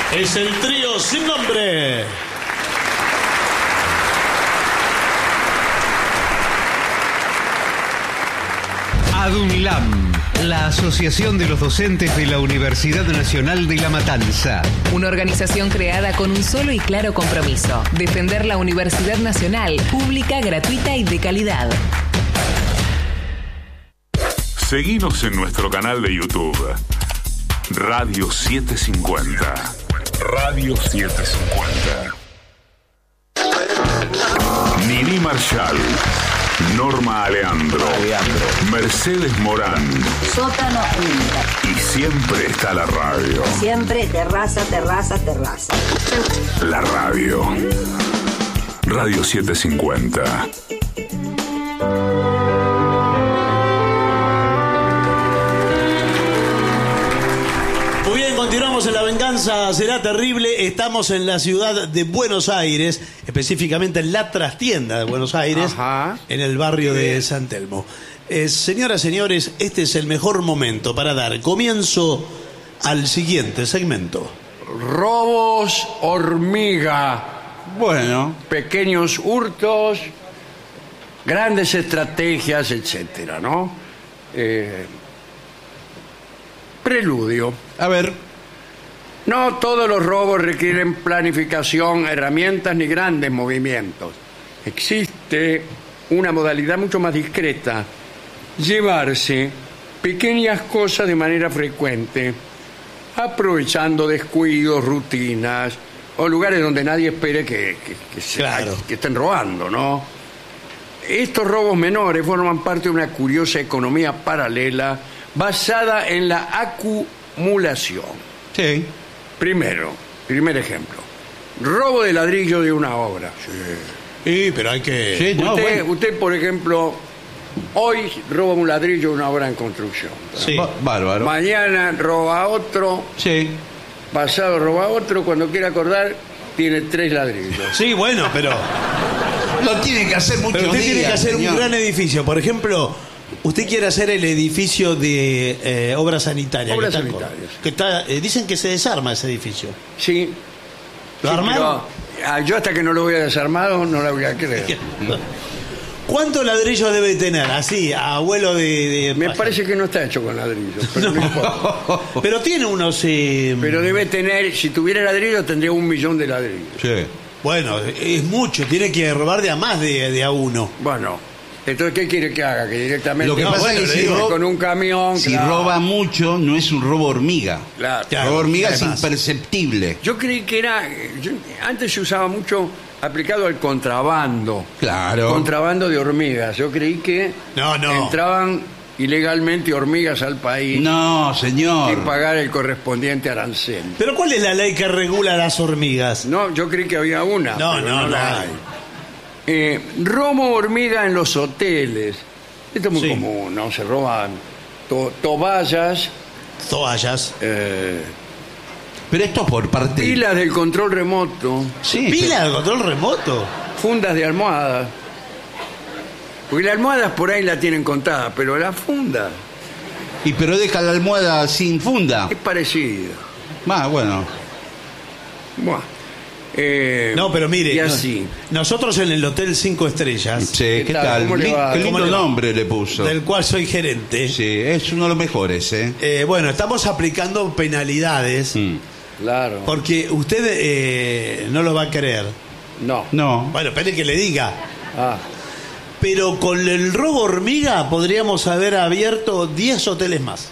Es el trío sin nombre. ADUNLAM, la Asociación de los Docentes de la Universidad Nacional de La Matanza. Una organización creada con un solo y claro compromiso: defender la Universidad Nacional, pública, gratuita y de calidad. Seguinos en nuestro canal de YouTube, Radio 750. Radio 750. Nini Marshall, Norma Aleandro, Mercedes Morán. Sótano Inter. Y siempre está la radio. Siempre terraza, terraza, terraza. La radio. Radio 750. Muy bien, continuamos en La Venganza Será Terrible. Estamos en la ciudad de Buenos Aires, específicamente en la trastienda de Buenos Aires, en el barrio de San Telmo. Señoras, señores, este es el mejor momento para dar comienzo al siguiente segmento. Robos hormiga. Bueno, Pequeños hurtos, grandes estrategias, etcétera, ¿no? Preludio. a ver, No todos los robos requieren planificación, herramientas ni grandes movimientos. Existe una modalidad mucho más discreta: llevarse pequeñas cosas de manera frecuente, aprovechando descuidos, rutinas o lugares donde nadie espere que estén robando, ¿no? Estos robos menores forman parte de una curiosa economía paralela basada en la acumulación. sí. Primer ejemplo: robo de ladrillo de una obra. Sí, pero hay que... Sí, no, bueno. Usted, por ejemplo, hoy roba un ladrillo de una obra en construcción. Sí. Bárbaro. Mañana roba otro, Sí. pasado roba otro, cuando quiera acordar tiene 3 ladrillos. Sí, bueno, pero Lo tiene que hacer muchos usted tiene que días, hacer señor. un gran edificio. Por ejemplo, usted quiere hacer el edificio de obras sanitarias. Obras que está en sanitarias. Córdoba, que está, dicen que se desarma ese edificio. Sí. ¿Lo Sí, armaron? pero, yo hasta que no lo vea desarmado no la voy a creer. ¿Cuántos ladrillos debe tener? Así, abuelo de Me parece que no está hecho con ladrillos, pero no importa. Pero tiene unos... Pero debe tener, si tuviera ladrillo tendría 1 millón de ladrillos. Sí. Bueno, es mucho. Tiene que robar de a más de a uno. Bueno, entonces ¿qué quiere que haga? Que directamente Lo que pasa es que si con un camión. Si claro. roba mucho, no es un robo hormiga. Claro. Claro, robo hormiga es además. imperceptible. Yo creí que era. Antes se usaba mucho aplicado al contrabando. Claro. Contrabando de hormigas. Yo creí que No. entraban ilegalmente hormigas al país No, sin señor. pagar el correspondiente arancel. ¿Pero cuál es la ley que regula las hormigas? No, yo creí que había una. No, pero no la hay. Robo hormiga en los hoteles. Esto es muy Sí. común, ¿no? Se roban toallas, Toallas. Pero esto por parte... pilas del control remoto, Sí, ¿Pila de control remoto? fundas de almohadas. Porque las almohadas por ahí la tienen contada, pero la funda pero deja la almohada sin funda. es parecida. Bueno. Buah. No, pero mire, Y así. nosotros en el Hotel 5 Estrellas, Sí, ¿qué tal? tal? ¿Cómo le va? Qué ¿Cómo lindo le va? nombre le puso. del cual soy gerente, Sí, es uno de los mejores, ¿eh? bueno, estamos aplicando penalidades Claro. porque usted no lo va a creer. No. No. Bueno, espere que le diga. Ah, Pero con el robo hormiga podríamos haber abierto 10 hoteles más.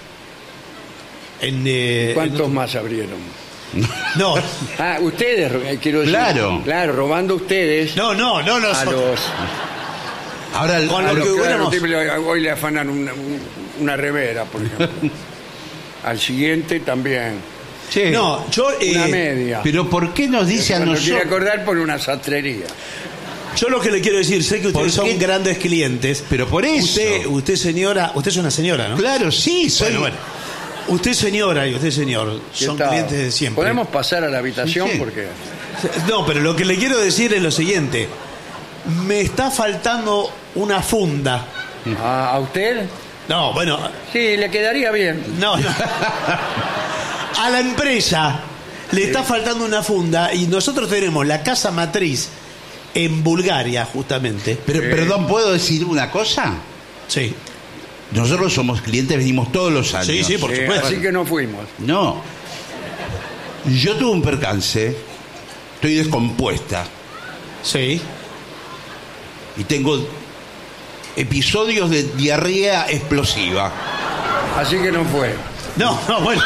¿cuántos más abrieron? No, Ah, ustedes, quiero decir. Claro. Claro, robando ustedes no, a nosotros. los. Ahora, Con a lo los que que hubiéramos- hoy le afanan una remera, por ejemplo. Al siguiente también. che, No, yo, Una media. pero ¿por qué nos dice a Cuando quiere nosotros? acordar, por una sastrería. yo lo que le quiero decir, sé que ustedes ¿Por qué? son grandes clientes. Pero por eso. Usted señora, usted es una señora, ¿no? Claro, sí, soy... Bueno. Usted señora y usted señor ¿Qué son tal? clientes de siempre. ¿Podemos pasar a la habitación? Sí, sí. Porque No, pero lo que le quiero decir es lo siguiente. Me está faltando una funda. ¿A usted? No, bueno, Sí, le quedaría bien. no. A la empresa le está faltando una funda y nosotros tenemos la casa matriz en Bulgaria, justamente. Pero, perdón, ¿puedo decir una cosa? Sí. Nosotros somos clientes, venimos todos los años. Sí, sí, por supuesto. Así que no fuimos. No. Yo tuve un percance, estoy descompuesta Sí. y tengo episodios de diarrea explosiva. Así que no fue. No, bueno.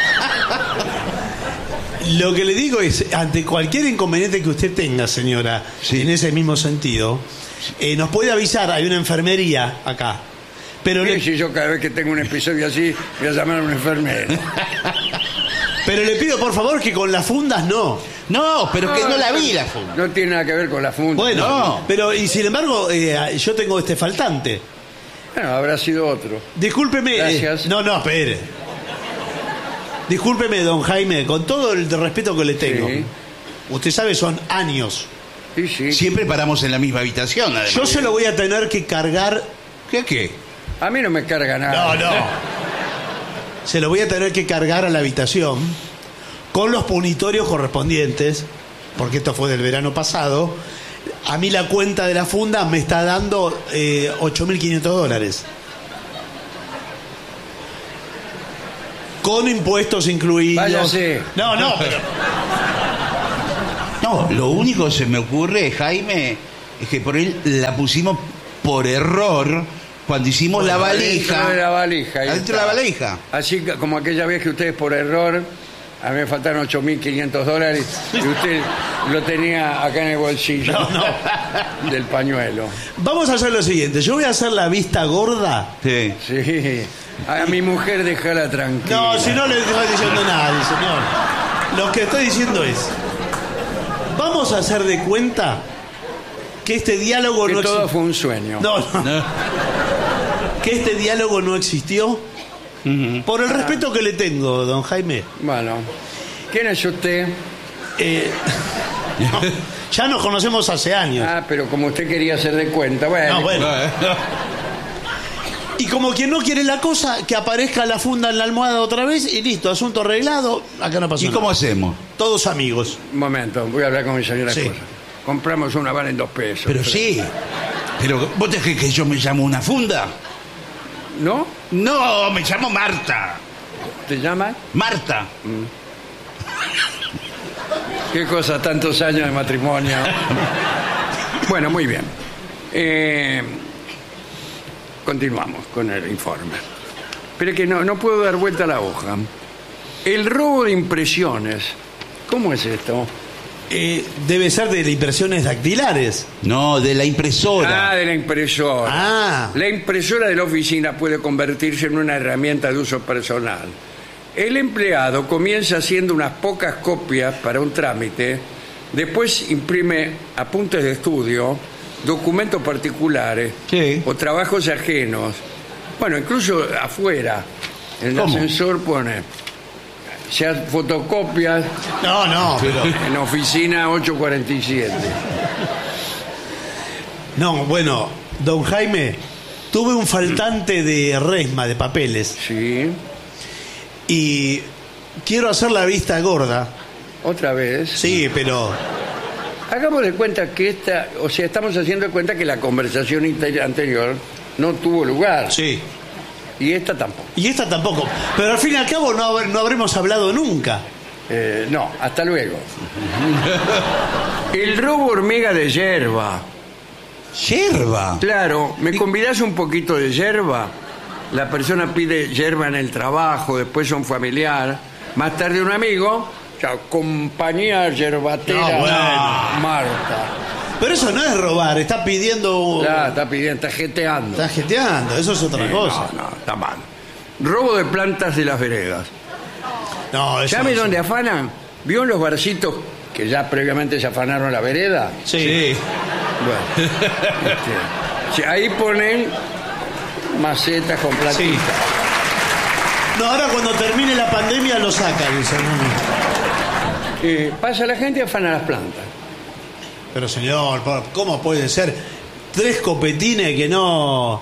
Lo que le digo es, ante cualquier inconveniente que usted tenga, señora, Sí. en ese mismo sentido, nos puede avisar, hay una enfermería acá. Pero Sí, le, si yo cada vez que tengo un episodio así voy a llamar a un enfermero. pero le pido por favor que con las fundas no. No, pero que no la vi la funda. No tiene nada que ver con la funda. Bueno, No. pero y sin embargo, yo tengo este faltante. Bueno, habrá sido otro. Discúlpeme. Gracias. No, espere. Discúlpeme, don Jaime, con todo el respeto que le tengo. Sí. Usted sabe, son años. Sí, sí. Siempre paramos en la misma habitación, además. Yo se lo voy a tener que cargar. ¿Qué? A mí no me carga nada. No. Se lo voy a tener que cargar a la habitación con los punitorios correspondientes, porque esto fue del verano pasado. A mí la cuenta de la funda me está dando $8.500. Con impuestos incluidos. Váyase. No, pero... No, lo único que se me ocurre, Jaime, es que por él la pusimos por error cuando hicimos la valija. Adentro de la valija. ahí Adentro de está. la valija. Así como aquella vez que ustedes por error, a mí me faltaron $8.500 y usted lo tenía acá en el bolsillo del pañuelo. Vamos a hacer lo siguiente. Yo voy a hacer la vista gorda. Sí. Sí. A mi mujer déjala tranquila. No, si no le estoy diciendo nada, señor. Lo que estoy diciendo es... Vamos a hacer de cuenta que este diálogo que no todo existió. fue un sueño. No. Que este diálogo no existió. Por el respeto que le tengo, don Jaime. Bueno, ¿quién es usted? No, ya nos conocemos hace años. Ah, pero como usted quería hacer de cuenta, bueno. No, bueno. Y como quien no quiere la cosa, que aparezca la funda en la almohada otra vez y listo, asunto arreglado, acá no pasó ¿Y nada. cómo hacemos? Todos amigos. Un momento, voy a hablar con mi señora Sí. esposa. Compramos una bala en $2. Pero sí. Pero, ¿vos te crees que yo me llamo una funda? ¿No? No, me llamo Marta. ¿Te llama? Marta. ¿Qué cosa? Tantos años de matrimonio. Bueno, muy bien. Continuamos con el informe. Pero es que no puedo dar vuelta a la hoja. El robo de impresiones. ¿Cómo es esto? Debe ser de las impresiones dactilares. No, de la impresora. Ah, de la impresora. Ah. La impresora de la oficina puede convertirse en una herramienta de uso personal. El empleado comienza haciendo unas pocas copias para un trámite, después imprime apuntes de estudio, documentos particulares Sí. o trabajos ajenos. Bueno, incluso afuera, en el ¿Cómo? ascensor pone, se hacen fotocopias No, pero... en oficina 847. No, bueno, don Jaime, tuve un faltante de resma, de papeles, Sí, y quiero hacer la vista gorda. otra vez. Sí, pero... Hagamos de cuenta que estamos haciendo de cuenta que la conversación anterior no tuvo lugar. Sí. Y esta tampoco. Y esta tampoco. Pero al fin y al cabo no habremos hablado nunca. No, hasta luego. El robo hormiga de yerba. Yerba. Claro, ¿me convidás un poquito de yerba? La persona pide yerba en el trabajo, después un familiar, más tarde un amigo, chao, compañía yerbatera No, bueno. Marta. Pero eso no es robar, está pidiendo... Está pidiendo, está jeteando. Está jeteando, eso es otra cosa. No, está mal. Robo de plantas de las veredas. No, eso ¿Sabe no. dónde afanan? ¿Vio en los barcitos que ya previamente se afanaron la vereda? Sí. Bueno, sí, ahí ponen macetas con plantitas. Sí. No, ahora cuando termine la pandemia lo sacan, dicen. Pasa la gente y afana las plantas. Pero señor, ¿cómo pueden ser 3 copetines que no...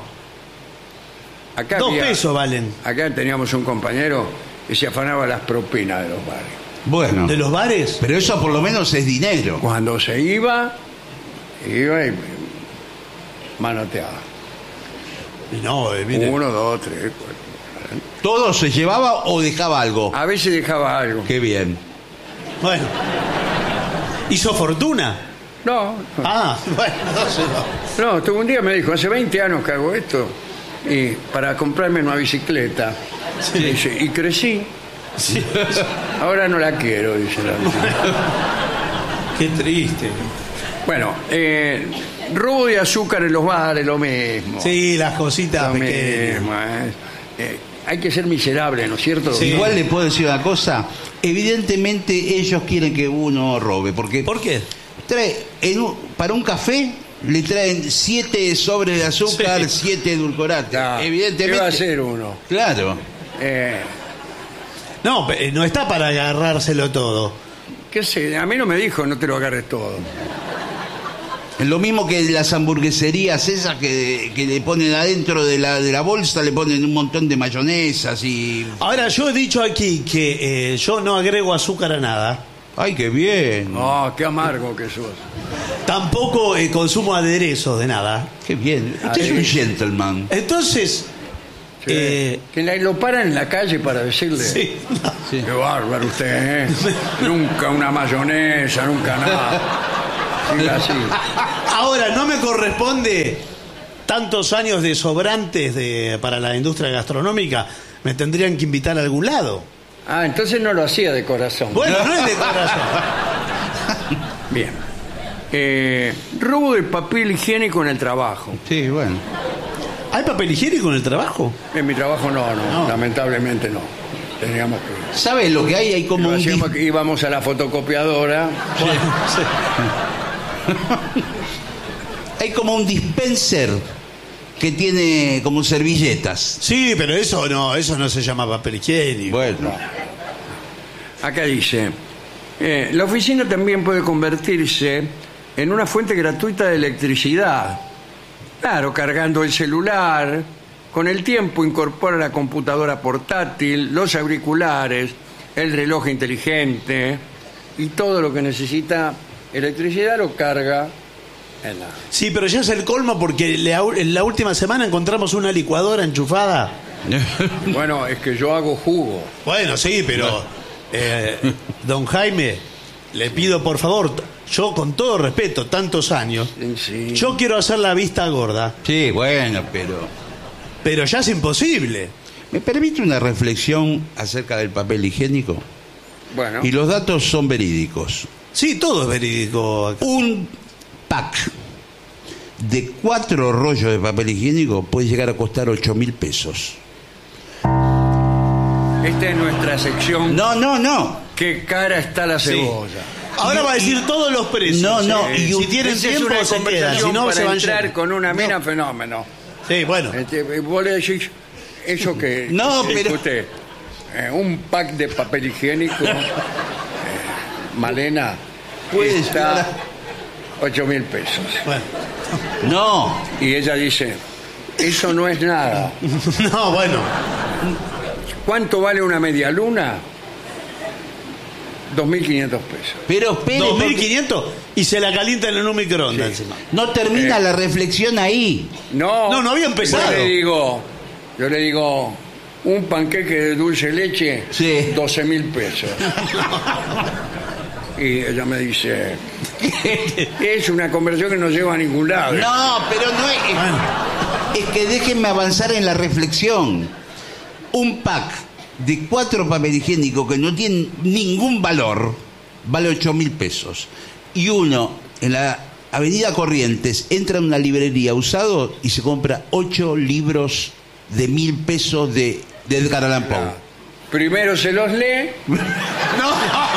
Acá 2 había- pesos valen? Acá teníamos un compañero que se afanaba las propinas de los barrios. Bueno. de los bares. Pero eso por lo menos es dinero. Cuando se iba y manoteaba. Y no, mire. 1, 2, 3, 4. ¿Todo se llevaba o dejaba algo? A veces dejaba algo. Qué bien. Bueno. ¿Hizo fortuna? No, Ah, bueno, no. tuvo un día me dijo, hace 20 años que hago esto, y para comprarme una bicicleta. Sí. Dice, y crecí. Sí. Ahora no la quiero, dice la bicicleta. Qué triste. Bueno, robo de azúcar en los bares, lo mismo. Sí, las cositas Lo pequeñas. mismo, hay que ser miserable, ¿no es cierto? Sí. Igual le puedo decir una cosa. Evidentemente ellos quieren que uno robe. Porque ¿Por qué? trae para un café le traen 7 sobres de azúcar, Sí. 7 edulcorantes. Ya, Evidentemente. ¿qué va a hacer uno? Claro. No, no está para agarrárselo todo. ¿Qué sé? A mí no me dijo, no te lo agarres todo. Lo mismo que las hamburgueserías esas que le ponen adentro de la bolsa, le ponen un montón de mayonesas y... Ahora, yo he dicho aquí que yo no agrego azúcar a nada. ¡Ay, qué bien! Oh, qué amargo que sos. Tampoco consumo aderezos de nada. ¡Qué bien! Usted es un gentleman. Entonces, Que lo paran en la calle para decirle, sí. qué bárbaro usted, ¿eh? Nunca una mayonesa, nunca nada. Sí, así. Ahora, no me corresponde tantos años de sobrantes para la industria gastronómica. Me tendrían que invitar a algún lado. Ah, entonces no lo hacía de corazón. Bueno, no es de corazón. Bien. Robo de papel higiénico en el trabajo. Sí, bueno. ¿Hay papel higiénico en el trabajo? En mi trabajo no. Lamentablemente no. Teníamos que... ¿Sabes lo que hay? Hay como un... Íbamos a la fotocopiadora. Hay como un dispenser que tiene como servilletas. Sí, pero eso no se llama papel higiénico. Bueno. Acá dice, la oficina también puede convertirse en una fuente gratuita de electricidad. Claro, cargando el celular, con el tiempo incorpora la computadora portátil, los auriculares, el reloj inteligente y todo lo que necesita electricidad lo carga en la... Sí, pero ya es el colmo porque en la última semana encontramos una licuadora enchufada. Bueno, es que yo hago jugo. Bueno, sí, pero don Jaime, le pido por favor, yo con todo respeto, tantos años, Sí. yo quiero hacer la vista gorda, Sí, bueno, pero ya es imposible. ¿Me permite una reflexión acerca del papel higiénico? Bueno, Y los datos son verídicos. Sí, todo es verídico acá. Un pack de 4 rollos de papel higiénico puede llegar a costar 8.000 pesos. esta es nuestra sección. No. ¿Qué cara está la cebolla? Ahora va a decir todos los precios. No, y si tienen Esa es tiempo una se quedan, conversación si no para se van entrar yendo. con una mina fenómeno. Sí, bueno. Vos le decís eso que No, que pero- usted, un pack de papel higiénico, Malena, Puede está llegar 8.000 pesos. Bueno. No. Y ella dice, eso no es nada. No, bueno. ¿Cuánto vale una media luna? 2.500 pesos. Pero espere, porque 2.500 y se la calientan en un microondas encima. no termina la reflexión ahí. No, No había empezado. Yo le digo, un panqueque de dulce de leche, Sí. 12.000 pesos. Y ella me dice, es una conversión que no lleva a ningún lado. No, pero no es... Es que déjenme avanzar en la reflexión. Un pack de 4 papel higiénico que no tienen ningún valor vale 8.000 pesos. Y uno en la Avenida Corrientes entra a una librería usado y se compra 8 libros de 1.000 pesos de Edgar Allan Poe. Primero se los lee. No.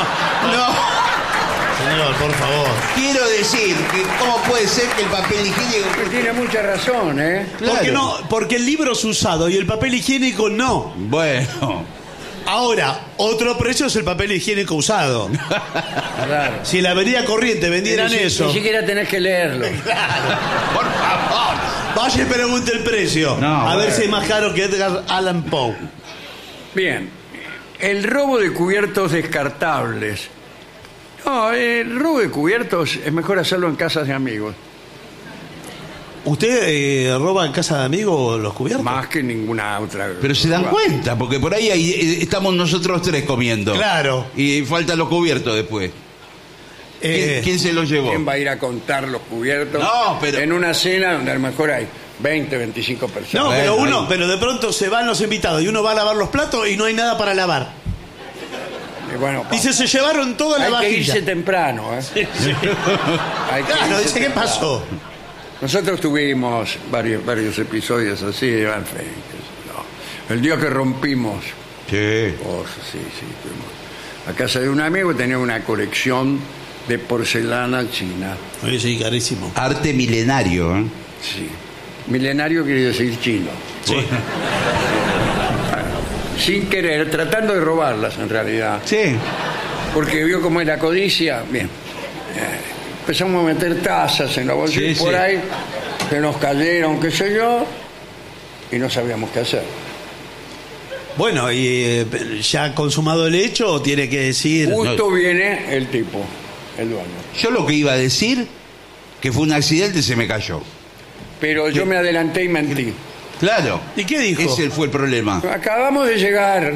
Señor, por favor. Quiero decir que cómo puede ser que el papel higiénico... Tiene mucha razón, ¿eh? Claro. ¿Por qué no? Porque el libro es usado y el papel higiénico no. Bueno, Ahora, otro precio es el papel higiénico usado. Claro. Si en la Avenida Corriente vendieran eso, Ni siquiera tenés que leerlo. por favor, vaya y pregunte el precio. No, a ver bueno. si es más caro que Edgar Allan Poe. Bien. El robo de cubiertos descartables. No, el robo de cubiertos es mejor hacerlo en casas de amigos. ¿Usted roba en casa de amigos los cubiertos? Más que ninguna otra. Pero se dan cuenta, porque por ahí estamos nosotros tres comiendo. Claro. Y faltan los cubiertos después. ¿Quién se los llevó? ¿Quién va a ir a contar los cubiertos? No, pero- En una cena donde a lo mejor hay 20, 25 personas. No, pero Bueno, pero de pronto se van los invitados y uno va a lavar los platos y no hay nada para lavar. Y bueno, Dice, se llevaron toda la hay que vajilla. irse temprano. Hay que Claro, irse dice, ¿qué temprano. pasó? Nosotros tuvimos varios episodios así, en fin, no. El día que rompimos Sí. cosas, sí, tuvimos. A casa de un amigo tenía una colección de porcelana china. Oye, sí, carísimo. Arte milenario, ¿eh? Sí. Milenario quiere decir chino. Sí. Sin querer, tratando de robarlas en realidad. Sí. Porque vio cómo es la codicia. Bien. Empezamos a meter tazas en la bolsilla Sí, por sí. ahí, que nos cayeron, qué sé yo, y no sabíamos qué hacer. Bueno, y ya consumado el hecho, tiene que decir... Justo viene el tipo, el dueño. Yo lo que iba a decir, que fue un accidente, se me cayó. Pero yo me adelanté y mentí. Claro. ¿Y qué dijo? Ese fue el problema. Acabamos de llegar.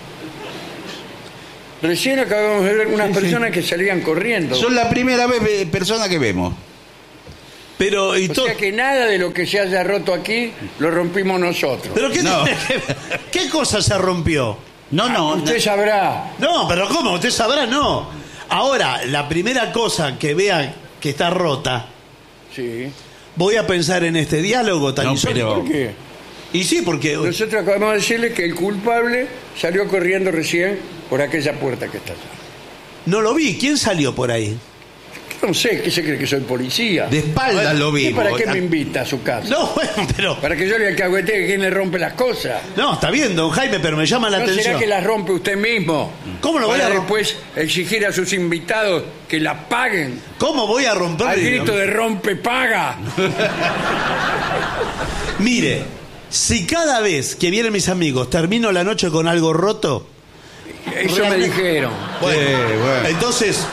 Recién acabamos de ver unas personas que salían corriendo. Son la primera vez persona que vemos. Pero, y O todo... sea que nada de lo que se haya roto aquí lo rompimos nosotros. ¿Pero qué, No. qué cosa se rompió? No, Usted sabrá. No, pero ¿cómo? Usted sabrá, no. Ahora, la primera cosa que vea que está rota, Sí. voy a pensar en este diálogo tan No, insólito. pero- ¿Por qué? Y sí, porque... Nosotros acabamos de decirle que el culpable salió corriendo recién por aquella puerta que está allá. No lo vi. ¿Quién salió por ahí? No sé, ¿qué se cree que soy policía? de espaldas Bueno, lo ¿Y vimos. para qué me invita a su casa? No, bueno, pero... Para que yo le alcahuetee quién le rompe las cosas. No, está bien, don Jaime, pero me llama la ¿No será atención. que las rompe usted mismo? ¿Cómo lo voy Para a romper? después exigir a sus invitados que las paguen? ¿Cómo voy a romper? Al grito de rompe, paga. Mire, si cada vez que vienen mis amigos termino la noche con algo roto, Eso me dijeron. bueno, bueno. entonces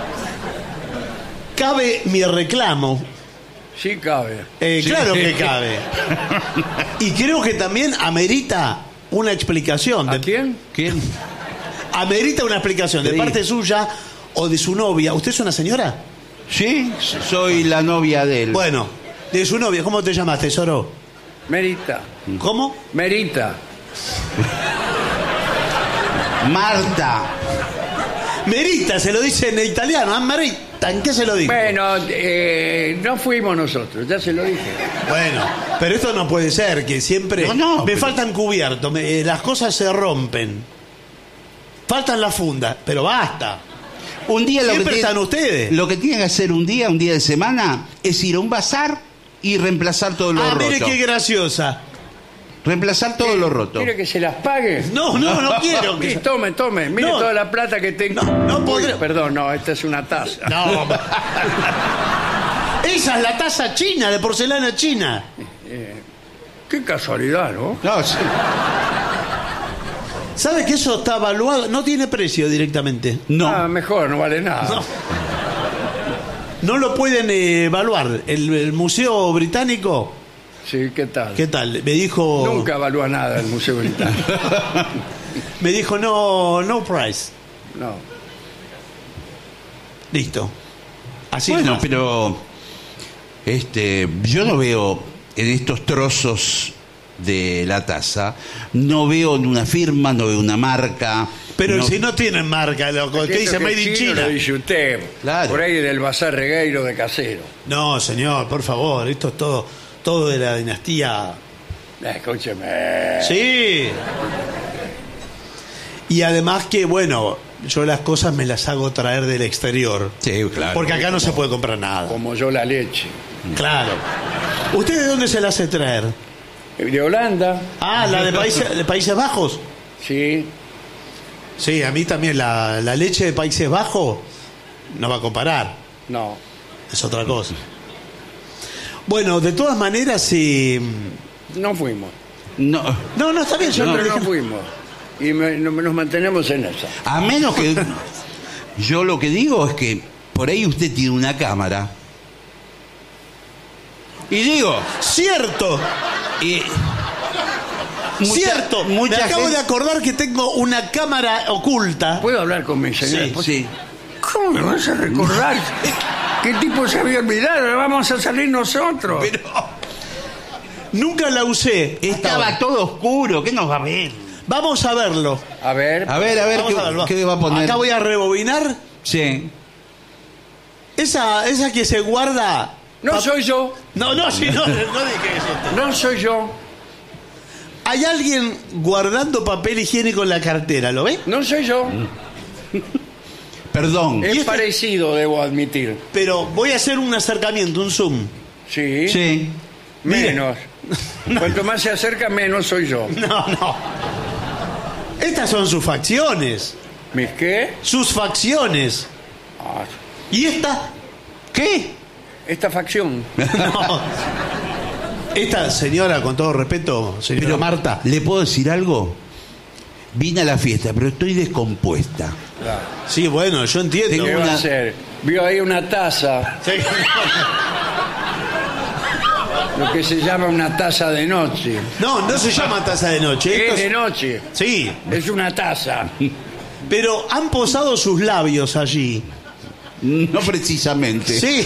cabe mi reclamo. Sí cabe. Claro que cabe. Y creo que también amerita una explicación. ¿A quién? ¿Quién? Amerita una explicación de Sí. parte suya o de su novia. ¿Usted es una señora? Sí, soy la novia de él. Bueno, de su novia. ¿Cómo te llamas, tesoro? Merita. ¿Cómo? Merita. Marta. Merita, se lo dice en italiano. Marita, ¿en qué se lo dice? Bueno, no fuimos nosotros, ya se lo dije. Bueno, pero esto no puede ser, que siempre No, me pero- faltan cubiertos, las cosas se rompen. Faltan las fundas, pero basta. Un día Siempre están ustedes. Lo que tienen que hacer un día de semana, es ir a un bazar y reemplazar todo lo Ah, roto. mire qué graciosa. Reemplazar todo lo roto. ¿Quiere que se las pague? No quiero. Sí, tome, mire No. toda la plata que tengo. No podré- Uy, perdón, no, esta es una taza. No. Esa es la taza china, de porcelana china. Qué casualidad, ¿no? No, sí. ¿Sabe que eso está evaluado? No tiene precio directamente. No. Ah, mejor, no vale nada. No. No lo pueden evaluar. El Museo Británico, Sí, ¿qué tal? ¿qué tal? Me dijo... Nunca evalúa nada el Museo Británico. Me dijo, no price. No. Listo. Así Bueno, no. pero yo no veo en estos trozos de la taza, no veo una firma, no veo una marca. Pero no- si no tienen marca, loco, que dice Entiendo que Made in chino China. Lo dice usted. Claro. Por ahí del Bazar Regueiro de Casero. No, señor, por favor, esto es todo de la dinastía. Escúcheme. Sí. Y además que, bueno, yo las cosas me las hago traer del exterior. Sí, claro. Porque acá no se puede comprar nada. Como yo la leche. Claro. ¿Usted de dónde se la hace traer? De Holanda. Ah, la de Países Bajos. Sí. Sí, a mí también la leche de Países Bajos no va a comparar. No. Es otra cosa. Bueno, de todas maneras, sí. No fuimos. No. No, está bien, yo No, no no dije- fuimos. y nos mantenemos en esa. A menos que... Yo lo que digo es que por ahí usted tiene una cámara. Y digo... ¡Cierto! ¡Cierto! Me acabo de acordar que tengo una cámara oculta. ¿Puedo hablar con mi señora? Sí. ¿Cómo me vas a recordar? ¿Qué tipo se había olvidado? Vamos a salir nosotros. Pero nunca la usé. Estaba todo oscuro. ¿Qué nos va a ver? Vamos a verlo. A ver. A ver, Vamos a verlo. ¿qué va a poner? Acá voy a rebobinar. Sí. Esa que se guarda. No soy yo. No dije eso. No soy yo. Hay alguien guardando papel higiénico en la cartera, ¿lo ve? No soy yo. Perdón. Es parecido, debo admitir. Pero voy a hacer un acercamiento, un zoom. Sí. Sí. Menos. Cuanto más se acerca, menos soy yo. No. Estas son sus facciones. ¿Mis qué? Sus facciones. Ah, ¿Y esta? ¿Qué? esta facción. No. Esta señora, con todo respeto, señora Pero, Marta. ¿le puedo decir algo? Vine a la fiesta, pero estoy descompuesta. Claro. Sí, bueno, yo entiendo. ¿Qué va a hacer? Vio ahí una taza, Sí. lo que se llama una taza de noche. No, no se llama taza de noche. Esto Es de noche. Sí, Es una taza. pero han posado sus labios allí. No precisamente. Sí.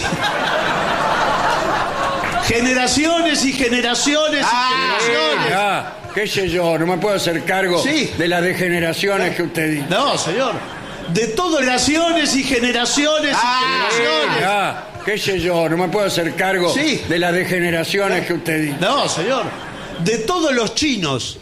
Generaciones y generaciones y generaciones. Ah, qué sé yo, no me puedo hacer cargo Sí. de las degeneraciones que usted dice. No, señor. De todas generaciones y generaciones y generaciones. Ah, qué sé yo, no me puedo hacer cargo Sí. de las degeneraciones que usted dice. No, señor. De todos los chinos